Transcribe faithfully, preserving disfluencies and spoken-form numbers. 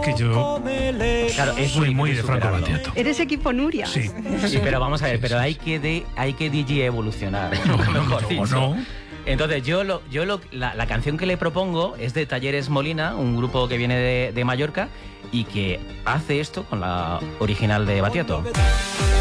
que yo Claro, es soy muy, muy muy de Franco superarlo. Battiato. Eres equipo Nuria. Sí. Sí, pero vamos a ver, pero hay que, de, hay que D J evolucionar, mejor No, dicho. no. Entonces, yo, lo, yo lo, la, la canción que le propongo es de Talleres Molina, un grupo que viene de, de Mallorca y que hace esto con la original de Battiato.